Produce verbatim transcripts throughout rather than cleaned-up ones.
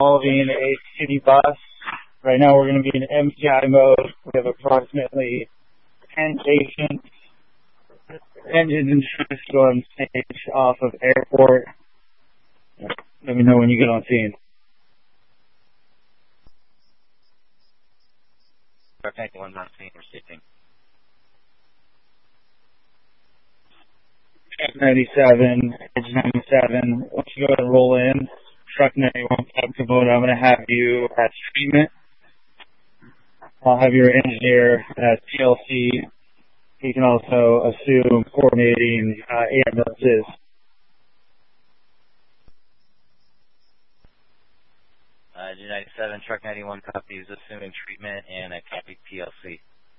involving a city bus. Right now we're going to be in M P I mode. We have approximately ten patients. Engines and ships go on stage off of airport. Let me know when you get on scene. Truck ninety-one on scene, receiving. Truck ninety-seven, Engine ninety-seven. Once you go ahead and roll in, Truck ninety-one, Kubota, I'm going to have you at treatment. I'll have your engineer at P L C. He can also assume coordinating uh, ambulances. Uh, Engine ninety-seven, Truck ninety-one copies, assuming treatment, and I copy P L C.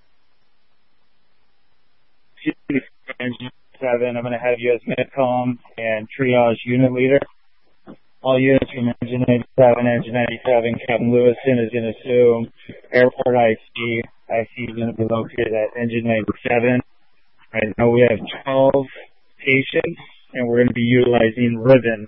Engine seven, I'm going to have you as Medcom and triage unit leader. All units from Engine ninety-seven, Engine ninety-seven, Captain Lewison is going to assume airport I C. I C is going to be located at Engine ninety-seven. Right now we have twelve patients, and we're going to be utilizing ribbons.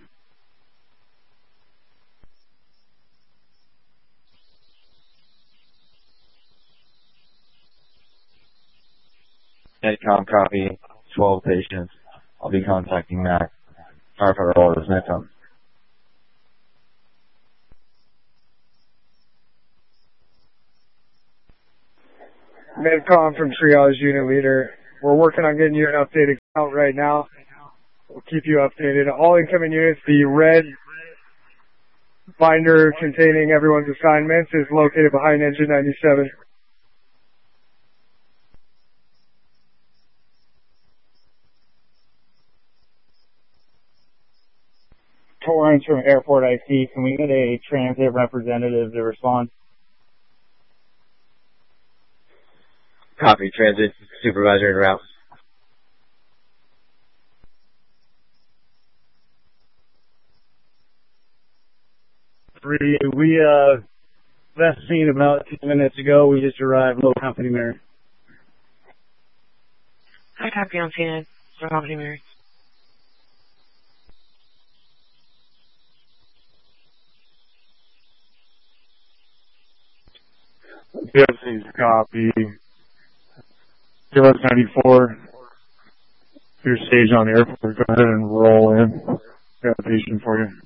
Medcom copy, twelve patients. I'll be contacting Mac. Firefighter orders, Medcom. Medcom from Triage Unit Leader. We're working on getting you an updated count right now. We'll keep you updated. All incoming units, the red binder containing everyone's assignments is located behind Engine ninety-seven. Torrance from Airport I C, can we get a transit representative to respond? Copy, transit supervisor en route. Three, we uh left the scene about two minutes ago. We just arrived, low company Mary. I copy on scene, low company Mary. Yes, please copy. Give us ninety-four. Your stage on airport. Go ahead and roll in. Got a patient for you.